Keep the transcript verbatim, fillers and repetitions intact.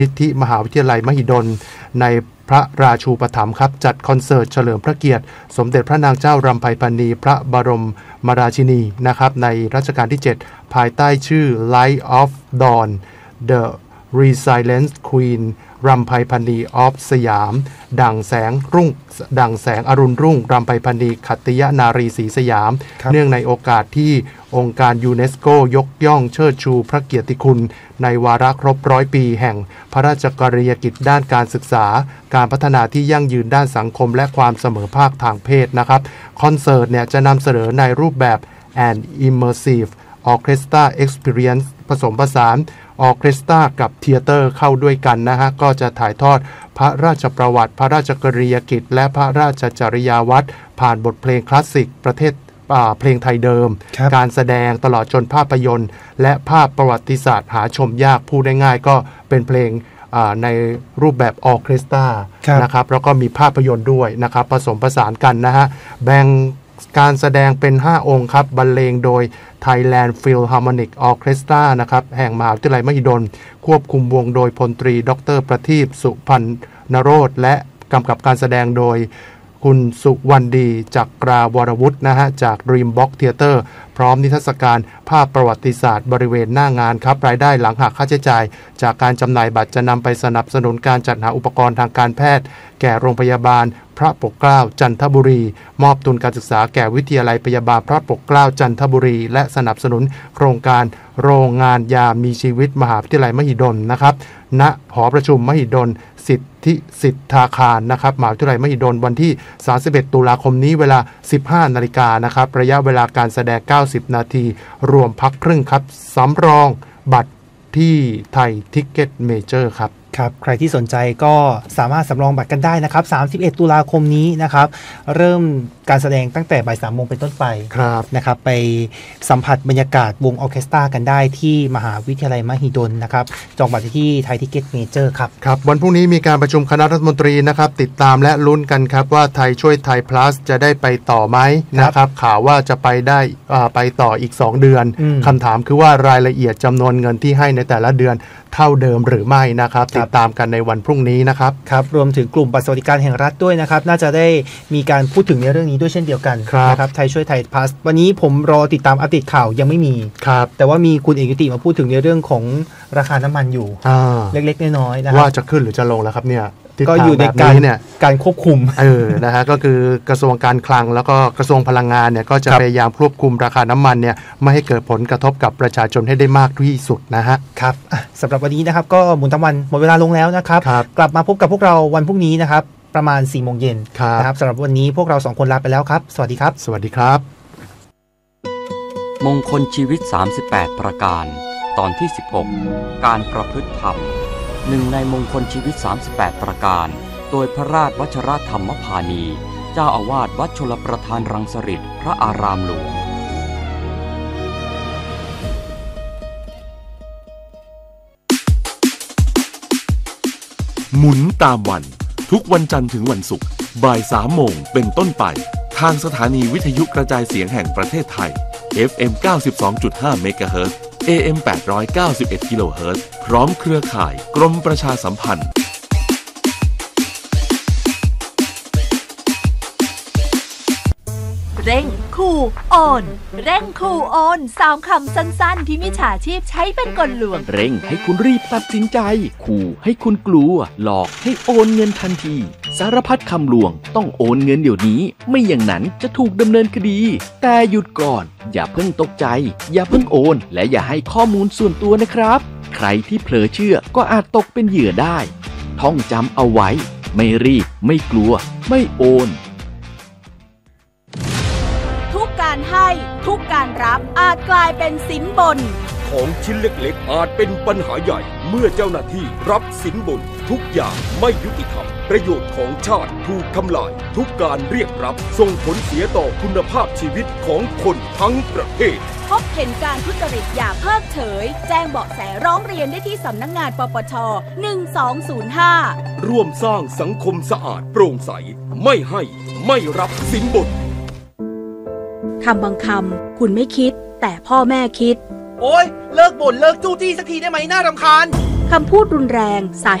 นิธิมหาวิทยาลัยมหิดลในพระราชูปถัมภ์ครับจัดคอนเสิร์ตเฉลิมพระเกียรติสมเด็จพระนางเจ้ารำไพพรรณีพระบรมราชินีนะครับในรัชกาลที่เจ็ดภายใต้ชื่อ Light of Dawn The Resilience Queen รำไพพรรณี of สยามดั่งแสงรุ่งดั่งแสงอรุณรุ่งรำไพพรรณีขัตติยนารีศรีสยามเนื่องในโอกาสที่องค์การยูเนสโกยกย่องเชิดชูพระเกียรติคุณในวาระครบร้อยปีแห่งพระราชกรณียกิจด้านการศึกษาการพัฒนาที่ยั่งยืนด้านสังคมและความเสมอภาคทางเพศนะครับคอนเสิร์ตเนี่ยจะนำเสนอในรูปแบบ an immersive orchestra experience ผสมผสานออร์เคสตรากับเธียเตอร์เข้าด้วยกันนะฮะก็จะถ่ายทอดพระราชประวัติพระราชกรณียกิจและพระราชจริยาวัตรผ่านบทเพลงคลาสสิกประเทศเพลงไทยเดิมการแสดงตลอดจนภาพยนตร์และภาพประวัติศาสตร์หาชมยากพูดได้ง่ายก็เป็นเพลงในรูปแบบออร์เคสตรานะครับแล้วก็มีภาพยนตร์ด้วยนะครับผสมผสานกันนะฮะแบ่งการแสดงเป็นห้าองค์ครับบรรเลงโดย Thailand Philharmonic Orchestra นะครับแห่งมหาวิทยาลัยมหิดลควบคุมวงโดยพลตรีดรประทีปสุพรรณโรจน์และกำกับการแสดงโดยคุณสุวรรณดีจักราวรวุฒินะฮะจาก Dreambox Theater พร้อมนิทรรศการภาพประวัติศาสตร์บริเวณหน้างานครับรายได้หลังหักค่าใช้จ่ายจากการจำหน่ายบัตรจะนำไปสนับสนุนการจัดหาอุปกรณ์ทางการแพทย์แก่โรงพยาบาลพระปกเกล้าจันทบุรีมอบทุนการศึกษาแก่วิทยาลัยพยาบาลพระปกเกล้าจันทบุรีและสนับสนุนโครงการโรงงานยามีชีวิตมหาวิทยาลัยมหิดลนะครับณหอประชุมมหิดลสิทธิสิทธาคารนะครับมหาวิทยาลัยมหิดลวันที่สามสิบเอ็ดตุลาคมนี้เวลา สิบห้านาฬิกานะครับระยะเวลาการแสดงเก้าสิบนาทีรวมพักครึ่งครับสำรองบัตรที่ไทยทิกเก็ตเมเจอร์ครับครับใครที่สนใจก็สามารถสำรองบัตรกันได้นะครับสามสิบเอ็ดตุลาคมนี้นะครับเริ่มการแสดงตั้งแต่บ่ายสามโมงเป็นต้นไปนะครับไปสัมผัสบรรยากาศวงออร์เคสตรากันได้ที่มหาวิทยาลัยมหิดลนะครับจองบัตรที่ไทยทิกเก็ตเมเจอร์ครับครับวันพรุ่งนี้มีการประชุมคณะรัฐมนตรีนะครับติดตามและลุ้นกันครับว่าไทยช่วยไทย plus จะได้ไปต่อไหมนะครับข่าวว่าจะไปได้ไปต่ออีกสองเดือนคำถามคือว่ารายละเอียดจำนวนเงินที่ให้ในแต่ละเดือนเท่าเดิมหรือไม่นะครับติดตามกันในวันพรุ่งนี้นะครับครับรวมถึงกลุ่มบัตรสวัสดิการแห่งรัฐด้วยนะครับน่าจะได้มีการพูดถึงในเรื่องนี้ด้วยเช่นเดียวกันนะครับไทยช่วยไทยพลัสวันนี้ผมรอติดตามอัปเดตข่าวยังไม่มีครับแต่ว่ามีคุณเอกยุติมาพูดถึงในเรื่องของราคาน้ำมันอยู่เล็กๆน้อยๆนะว่าจะขึ้นหรือจะลงแล้วครับเนี่ยก็อยู่ในการเนี่ยการควบคุมเออนะฮะก็คือกระทรวงการคลังแล้วก็กระทรวงพลังงานเนี่ยก็จะพยายามควบคุมราคาน้ำมันเนี่ยไม่ให้เกิดผลกระทบกับประชาชนให้ได้มากที่สุดนะฮะครับสำหรับวันนี้นะครับก็หมุนทั้งวันหมดเวลาลงแล้วนะครับกลับมาพบกับพวกเราวันพรุ่งนี้นะครับประมาณสี่โมงเย็นนะครับสำหรับวันนี้พวกเราสองคนลาไปแล้วครับสวัสดีครับสวัสดีครับมงคลชีวิตสามสิบแปดประการตอนที่สิบหกการประพฤติธรรมหนึ่งในมงคลชีวิตสามสิบแปดประการโดยพระราชวชรธรรมพานีเจ้าอาวาสวัดชลประทานรังสฤษฎ์พระอารามหลวงหมุนตามวันทุกวันจันทร์ถึงวันศุกร์บ่ายสามโมงเป็นต้นไปทางสถานีวิทยุกระจายเสียงแห่งประเทศไทย เอฟ เอ็ม เก้าสิบสองจุดห้า เมกะเฮิรตซ์ เอ เอ็ม แปดร้อยเก้าสิบเอ็ด กิโลเฮิรตซ์พร้อมเครือข่ายกรมประชาสัมพันธ์เร่งคูโอนเร่งคูโอนสามคำสั้นๆที่มิจฉาชีพใช้เป็นกลลวงเร่งให้คุณรีบตัดสินใจขู่ให้คุณกลัวหลอกให้โอนเงินทันทีสารพัดคำลวงต้องโอนเงินเดี๋ยวนี้ไม่อย่างนั้นจะถูกดำเนินคดีแต่หยุดก่อนอย่าเพิ่งตกใจอย่าเพิ่งโอนและอย่าให้ข้อมูลส่วนตัวนะครับใครที่เผลอเชื่อก็อาจตกเป็นเหยื่อได้ท่องจำเอาไว้ไม่รีบไม่กลัวไม่โอนการให้ทุกการรับอาจกลายเป็นสินบนของชิ้นเล็กๆอาจเป็นปัญหาใหญ่เมื่อเจ้าหน้าที่รับสินบนทุกอย่างไม่ยุติธรรมประโยชน์ของชาติถูกทำลายทุกการเรียกรับส่งผลเสียต่อคุณภาพชีวิตของคนทั้งประเทศพบเห็นการทุจริตอย่าเพิกเฉยแจ้งเบาะแสร้องเรียนได้ที่สำนักงานปปชหนึ่งสองศูนย์ห้าร่วมสร้างสังคมสะอาดโปร่งใสไม่ให้ไม่รับสินบนคำบางคำคุณไม่คิดแต่พ่อแม่คิดโอ๊ยเลิกบ่นเลิกจู้จี้สักทีได้ไหมน่ารำคาญคำพูดรุนแรงสา